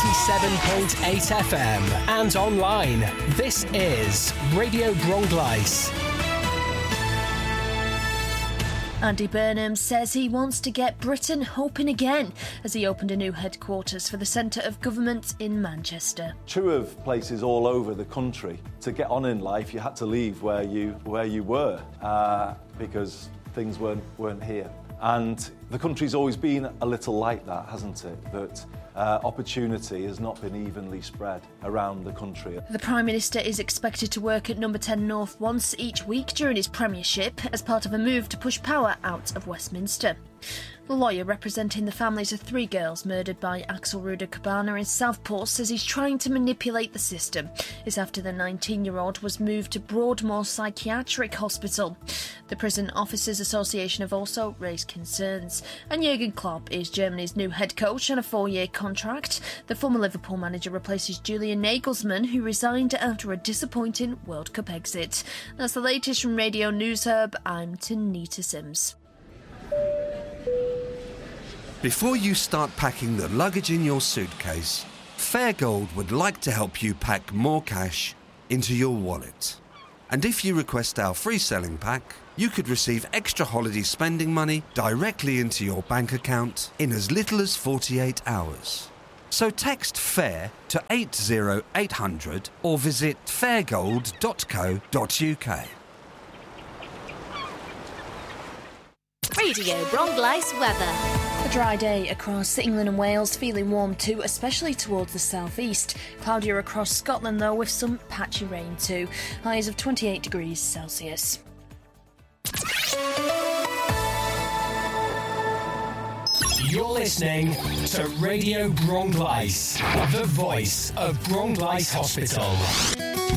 97.8 FM and online. This is Radio Bronglais. Andy Burnham says he wants to get Britain hoping again as he opened a new headquarters for the Centre of Government in Manchester. True of places all over the country, to get on in life you had to leave where you were because things weren't here. And the country's always been a little like that, hasn't it? That opportunity has not been evenly spread around the country. The Prime Minister is expected to work at Number 10 North once each week during his premiership as part of a move to push power out of Westminster. The lawyer representing the families of 3 girls murdered by Axel Ruder Cabana in Southport says he's trying to manipulate the system. It's after the 19-year-old was moved to Broadmoor Psychiatric Hospital. The Prison Officers Association have also raised concerns. And Jurgen Klopp is Germany's new head coach on a 4-year contract. The former Liverpool manager replaces Julian Nagelsmann, who resigned after a disappointing World Cup exit. That's the latest from Radio News Hub. I'm Tanita Sims. Before you start packing the luggage in your suitcase, Fairgold would like to help you pack more cash into your wallet. And if you request our free selling pack, you could receive extra holiday spending money directly into your bank account in as little as 48 hours. So text FAIR to 80800 or visit fairgold.co.uk. Radio Bronglais weather. A dry day across England and Wales, feeling warm too, especially towards the southeast. Cloudier across Scotland though, with some patchy rain too. Highs of 28 degrees Celsius. You're listening to Radio Bronglais, the voice of Bronglais Hospital.